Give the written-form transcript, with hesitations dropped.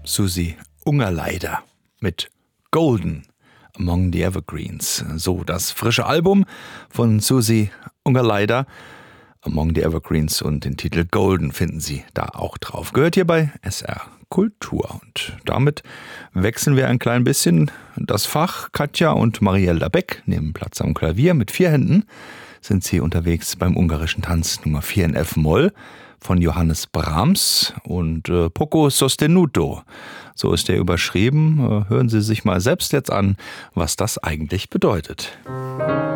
Susi Ungerleider mit Golden Among the Evergreens. So das frische Album von Susi Ungerleider, Among the Evergreens, und den Titel Golden finden Sie da auch drauf. Gehört hier bei SR Kultur. Und damit wechseln wir ein klein bisschen das Fach. Katja und Marielda Beck nehmen Platz am Klavier. Mit 4 Händen sind sie unterwegs beim ungarischen Tanz Nummer 4 in F-Moll von Johannes Brahms und Poco Sostenuto. So ist der überschrieben. Hören Sie sich mal selbst jetzt an, was das eigentlich bedeutet.